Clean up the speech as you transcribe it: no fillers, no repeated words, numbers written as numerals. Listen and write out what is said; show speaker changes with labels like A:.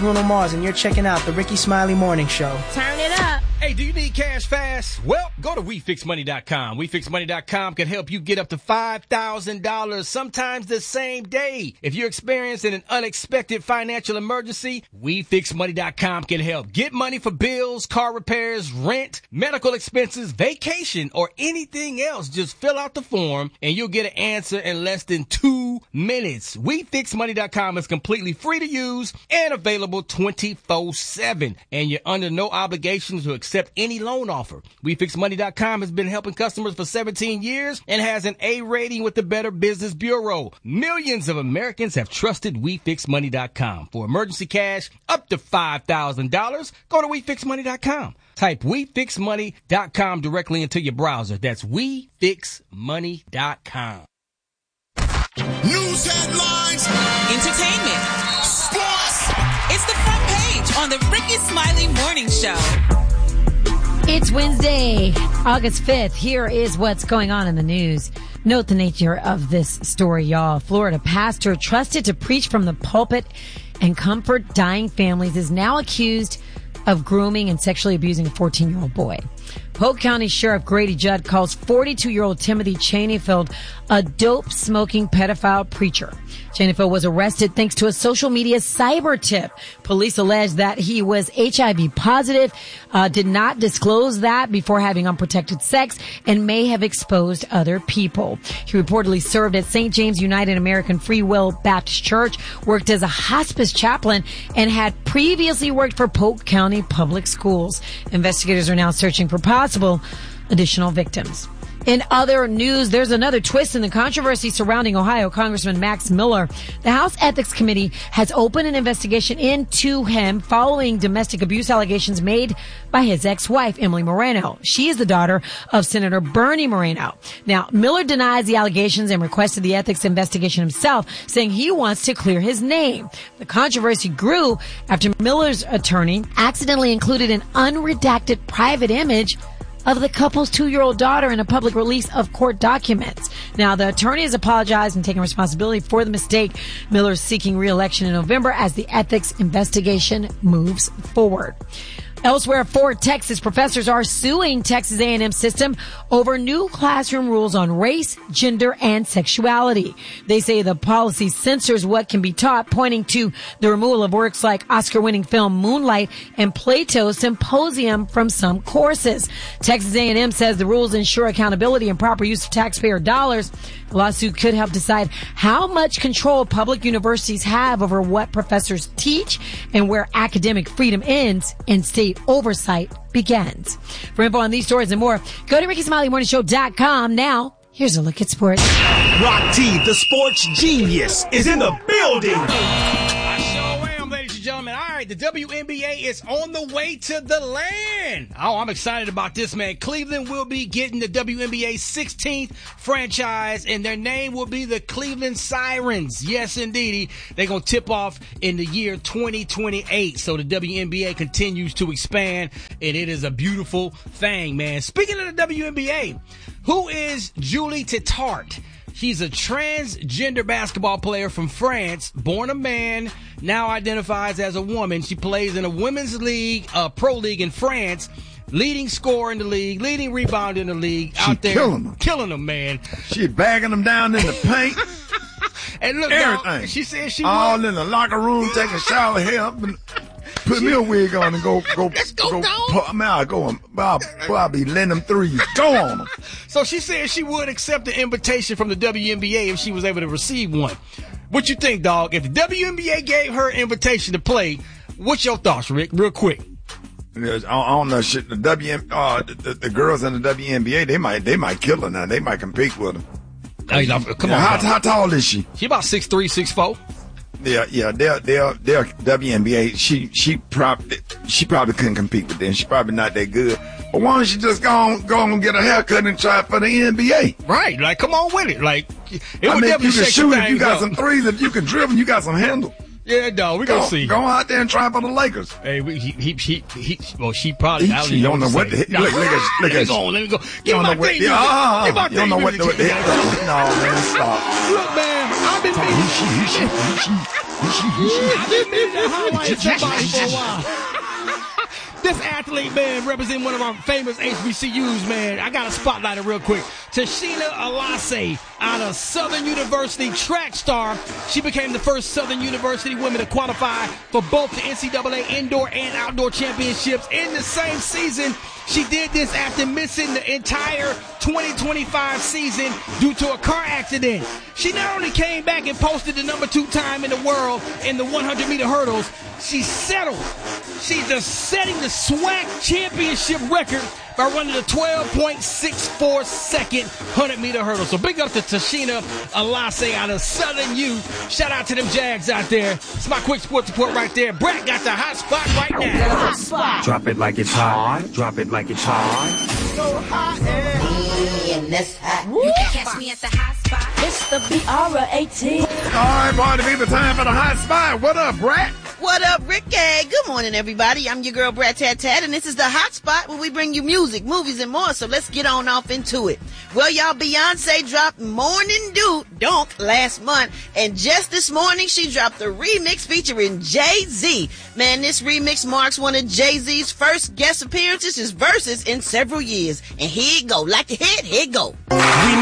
A: Bruno Mars, and you're checking out the Ricky Smiley Morning Show.
B: Turn it up.
C: Hey, do you need cash fast? Well, go to WeFixMoney.com. WeFixMoney.com can help you get up to $5,000, sometimes the same day. If you're experiencing an unexpected financial emergency, WeFixMoney.com can help. Get money for bills, car repairs, rent, medical expenses, vacation, or anything else. Just fill out the form and you'll get an answer in less than 2 minutes. WeFixMoney.com is completely free to use and available 24/7. And you're under no obligation to accept any loan offer. WeFixMoney.com has been helping customers for 17 years and has an A rating with the Better Business Bureau. Millions of Americans have trusted WeFixMoney.com. For emergency cash up to $5,000, go to WeFixMoney.com. Type WeFixMoney.com directly into your browser. That's WeFixMoney.com.
D: News headlines,
E: entertainment, sports. It's the front page on the Ricky Smiley Morning Show.
F: It's Wednesday, August 5th. Here is what's going on in the news. Note the nature of this story, y'all. Florida pastor trusted to preach from the pulpit and comfort dying families is now accused of grooming and sexually abusing a 14-year-old boy. Polk County Sheriff Grady Judd calls 42-year-old Timothy Chaneyfield a dope-smoking pedophile preacher. Chaneyfield was arrested thanks to a social media cyber tip. Police allege that he was HIV positive, did not disclose that before having unprotected sex, and may have exposed other people. He reportedly served at St. James United American Free Will Baptist Church, worked as a hospice chaplain, and had previously worked for Polk County Public Schools. Investigators are now searching for possible additional victims. In other news, there's another twist in the controversy surrounding Ohio Congressman Max Miller. The House Ethics Committee has opened an investigation into him following domestic abuse allegations made by his ex-wife, Emily Moreno. She is the daughter of Senator Bernie Moreno. Now, Miller denies the allegations and requested the ethics investigation himself, saying he wants to clear his name. The controversy grew after Miller's attorney accidentally included an unredacted private image of the couple's 2-year-old daughter in a public release of court documents. Now, the attorney has apologized and taken responsibility for the mistake. Miller is seeking re-election in November as the ethics investigation moves forward. Elsewhere, 4 Texas professors are suing Texas A&M system over new classroom rules on race, gender, and sexuality. They say the policy censors what can be taught, pointing to the removal of works like Oscar-winning film Moonlight and Plato's Symposium from some courses. Texas A&M says the rules ensure accountability and proper use of taxpayer dollars. The lawsuit could help decide how much control public universities have over what professors teach and where academic freedom ends and state oversight begins. For info on these stories and more, go to RickySmileyMorningShow.com. Now, here's a look at sports.
G: Rock T, the sports genius, is in the building.
C: I sure am, ladies and gentlemen. All right, the WNBA is on the way to the land. Oh, I'm excited about this, man. Cleveland will be getting the WNBA's 16th franchise, and their name will be the Cleveland Sirens. Yes, indeedy. They're going to tip off in the year 2028. So the WNBA continues to expand, and it is a beautiful thing, man. Speaking of the WNBA, who is Julie Titart? She's a transgender basketball player from France, born a man, now identifies as a woman. She plays in a women's league, pro league in France, leading scorer in the league, leading rebounder in the league.
H: She
C: out there killing them, man.
H: She bagging them down in the paint.
C: And look,
H: everything.
C: Dog, she said she
H: all
C: would.
H: in the locker room, taking a shower, hair up, and put me a wig on and go.
C: Let's go, dog.
H: I'll be letting them threes go on them.
C: So she said she would accept the invitation from the WNBA if she was able to receive one. What you think, dog? If the WNBA gave her an invitation to play, what's your thoughts, Rick? Real quick.
H: I don't know shit. The girls in the WNBA, they might kill her now. They might compete with her.
C: Hey, come on.
H: How tall is she?
C: She about 6'3", 6'4".
H: Yeah. They're WNBA. She probably couldn't compete with them. She's probably not that good. But why don't she just go and get a haircut and try for the NBA?
C: Right. Like, come on with it. Like, it would definitely
H: you can
C: shake
H: shoot
C: the
H: if you
C: things
H: got
C: up.
H: some threes. If you can dribble, you got some handle.
C: Yeah, dog. We gonna see.
H: Go out there and try for the Lakers.
C: Hey, she probably.
H: She don't know what the heck. Look at
C: Let me go. Give my thing.
H: You don't know what the heck. No, man, stop.
C: Look, man, I've been I've been meaning to highlight somebody for a while. This athlete, man, representing one of our famous HBCUs, man. I got to spotlight her real quick. Tashina Alase, out of Southern University, track star. She became the first Southern University woman to qualify for both the NCAA indoor and outdoor championships in the same season. She did this after missing the entire 2025 season due to a car accident. She not only came back and posted the number 2 time in the world in the 100-meter hurdles, she settled. She's just setting the SWAC championship record by running the 12.64 second 100-meter hurdle. So big up to Tashina Alase out of Southern U. Shout out to them Jags out there. It's my quick sports report right there. Brett got the hot spot right now.
A: Hot spot.
G: Drop it like it's hot. Drop it like it's hot.
A: So hot and
B: in this hat. You can catch me at the hot spot.
A: it's the BR18.
H: All right, party people, time for the hot spot. What up, Brat?
D: What up, Ricky? Good morning, everybody. I'm your girl, Brat Tat Tat, and this is the Hot Spot where we bring you music, movies, and more. So let's get on off into it. Well, y'all, Beyonce dropped Morning Dew Donk last month, and just this morning, she dropped a remix featuring Jay-Z. Man, this remix marks one of Jay-Z's first guest appearances, his verses in several years. And here it go. Like the hit, here it go.